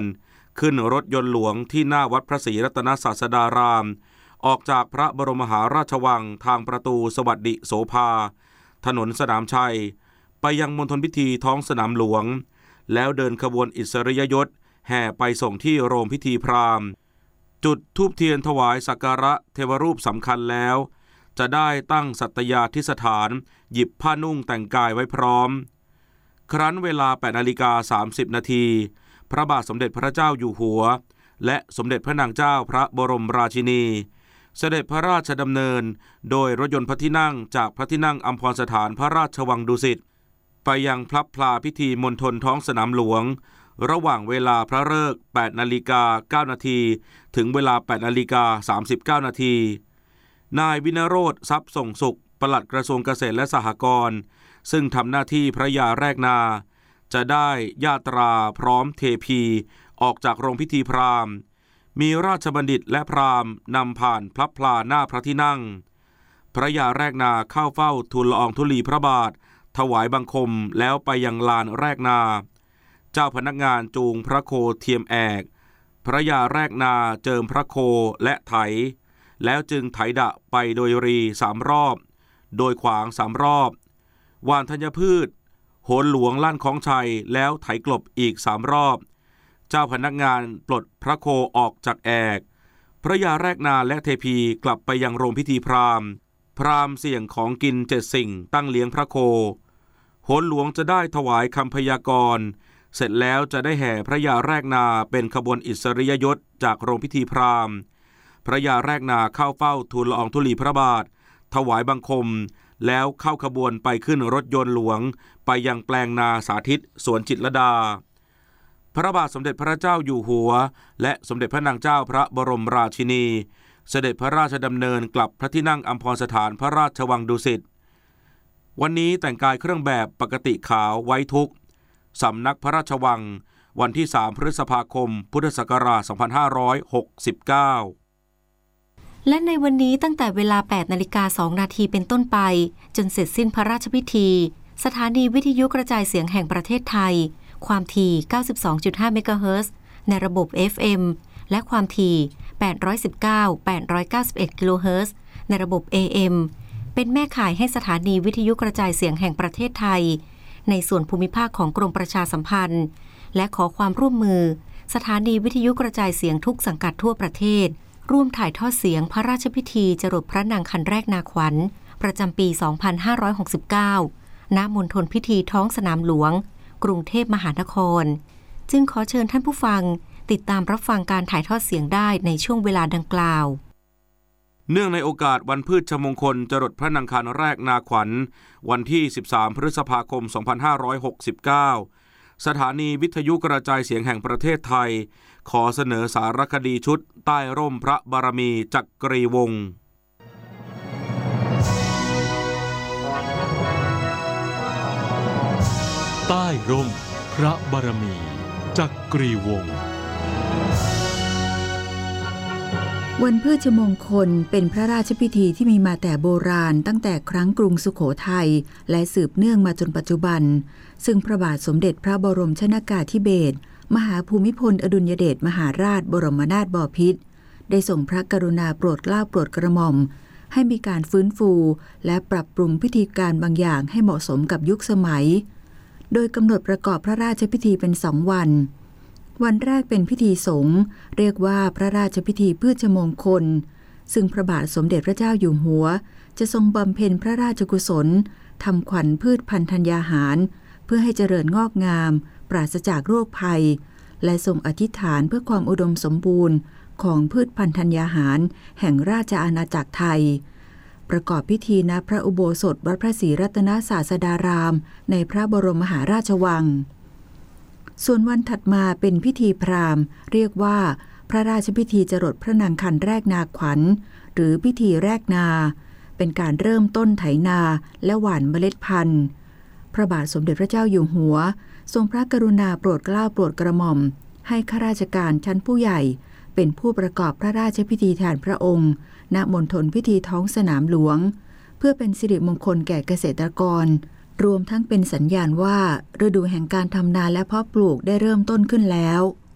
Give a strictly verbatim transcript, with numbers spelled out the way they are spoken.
ขึ้นรถยนต์หลวงที่หน้าวัดพระศรีรัตนศาสดารามออกจากพระบรมมหาราชวังทางประตูสวัสดิโสภาถนนสนามชัยไปยังมณฑลพิธีท้องสนามหลวงแล้วเดินขบวนอิสริยยศแห่ไปส่งที่โรงพิธีพราหมณ์จุดธูปเทียนถวายสักการะเทวรูปสำคัญแล้วจะได้ตั้งสัตยาธิสถานหยิบผ้านุ่งแต่งกายไว้พร้อมครั้นเวลา แปดนาฬิกาสามสิบนาทีพระบาทสมเด็จพระเจ้าอยู่หัวและสมเด็จพระนางเจ้าพระบรมราชินีเสด็จพระราชดำเนินโดยรถยนต์พระที่นั่งจากพระที่นั่งอัมพรสถานพระราชวังดุสิตไปยังพลับพลาพิธีมณฑลท้องสนามหลวงระหว่างเวลาพระฤกษ์ แปดนาฬิกาเก้านาทีถึงเวลา แปดนาฬิกาสามสิบเก้านาทีนายวินโรจน์ทรัพย์ส่งสุขปลัดกระทรวงเกษตรและสหกรณ์ซึ่งทำหน้าที่พระยาแรกนาจะได้ญาตราพร้อมเทพีออกจากโรงพิธีพราหมณ์มีราชบัณฑิตและพราหมณ์นำผ่านพลับพลาหน้าพระที่นั่งพระยาแรกนาเข้าเฝ้าทูลละอองธุลีพระบาทถวายบังคมแล้วไปยังลานแรกนาเจ้าพนักงานจูงพระโคเทียมแอกพระยาแรกนาเจิมพระโคและไถแล้วจึงไถดะไปโดยรีสามรอบโดยขวางสามรอบหว่านธัญพืชโหนหลวงลั่นของชัยแล้วไถกลบอีกสามรอบเจ้าพนักงานปลดพระโคออกจากแอกพระยาแรกนาและเทพีกลับไปยังโรงพิธีพราหมณ์พราหมณ์เสี่ยงของกินเจ็ดสิ่งตั้งเลี้ยงพระโคโหนหลวงจะได้ถวายคำพยากรณ์เสร็จแล้วจะได้แห่พระยาแรกนาเป็นขบวนอิสริยยศจากโรงพิธีพราหมณ์พระยาแรกนาเข้าเฝ้าทูลละอองธุลีพระบาทถวายบังคมแล้วเข้าขบวนไปขึ้นรถยนต์หลวงไปยังแปลงนาสาธิตสวนจิตรลดาพระบาทสมเด็จพระเจ้าอยู่หัวและสมเด็จพระนางเจ้าพระบรมราชินีเสด็จพระราชดำเนินกลับพระที่นั่งอัมพรสถานพระราชวังดุสิตวันนี้แต่งกายเครื่องแบบปกติขาวไว้ทุกข์สำนักพระราชวังวันที่สามพฤษภาคมพุทธศักราชสองพันห้าร้อยหกสิบเก้าและในวันนี้ตั้งแต่เวลา แปดนาฬิกาสองนาทีเป็นต้นไปจนเสร็จสิ้นพระราชพิธีสถานีวิทยุกระจายเสียงแห่งประเทศไทยความถี่ เก้าสิบสองจุดห้า เมกะเฮิรตซ์ในระบบ เอฟ เอ็ม และความถี่ แปดร้อยสิบเก้า แปดร้อยเก้าสิบเอ็ด กิโลเฮิรตซ์ในระบบ เอ เอ็ม เป็นแม่ข่ายให้สถานีวิทยุกระจายเสียงแห่งประเทศไทยในส่วนภูมิภาคของกรมประชาสัมพันธ์และขอความร่วมมือสถานีวิทยุกระจายเสียงทุกสังกัดทั่วประเทศร่วมถ่ายทอดเสียงพระราชพิธีจรดพระนางคันแรกนาขวัญประจำปี สองพันห้าร้อยหกสิบเก้า ณ มณฑลพิธีท้องสนามหลวงกรุงเทพมหานครจึงขอเชิญท่านผู้ฟังติดตามรับฟังการถ่ายทอดเสียงได้ในช่วงเวลาดังกล่าวเนื่องในโอกาสวันพืชมงคลจรดพระนางคันแรกนาขวัญวันที่สิบสามพฤษภาคมสองพันห้าร้อยหกสิบเก้าสถานีวิทยุกระจายเสียงแห่งประเทศไทยขอเสนอสารคดีชุดใต้ร่มพระบารมีจักรีวงศ์ใต้ร่มพระบารมีจักรีวงศ์วันพฤชมงคลเป็นพระราชพิธีที่มีมาแต่โบราณตั้งแต่ครั้งกรุงสุโขทัยและสืบเนื่องมาจนปัจจุบันซึ่งพระบาทสมเด็จพระบรมชนกาธิเบศรมหาภูมิพลอดุลยเดชมหาราชบรมนาถบพิตรได้ทรงพระกรุณาโปรดเกล้าโปรดกระหม่อมให้มีการฟื้นฟูและปรับปรุงพิธีการบางอย่างให้เหมาะสมกับยุคสมัยโดยกำหนดประกอบพระราชพิธีเป็นสองวันวันแรกเป็นพิธีสงฆ์เรียกว่าพระราชพิธีพืชมงคลซึ่งพระบาทสมเด็จพระเจ้าอยู่หัวจะทรงบำเพ็ญพระราชกุศลทำขวัญพืชพันธุ์ธัญญาหารเพื่อให้เจริญงอกงามปราศจากโรคภัยและทรงอธิษฐานเพื่อความอุดมสมบูรณ์ของพืชพันธุ์ธัญญาหารแห่งราชอาณาจักรไทยประกอบพิธีณพระอุโบสถวัดพระศรีรัตนศาสดารามในพระบรมมหาราชวังส่วนวันถัดมาเป็นพิธีพราหมณ์เรียกว่าพระราชพิธีจรดพระนางคันแรกนาขวัญหรือพิธีแรกนาเป็นการเริ่มต้นไถนาและหว่านเมล็ดพันธุ์พระบาทสมเด็จพระเจ้าอยู่หัวทรงพระกรุณาโปรดเกล้าโปรดกระหม่อมให้ข้าราชการชั้นผู้ใหญ่เป็นผู้ประกอบพระราชพิธีแทนพระองค์ณมณฑลพิธีท้องสนามหลวงเพื่อเป็นสิริมงคลแก่เกษตรกรรวมทั้งเป็นสัญญาณว่าฤดูแห่งการทำนาและเพาะปลูกได้เริ่มต้นขึ้นแล้ว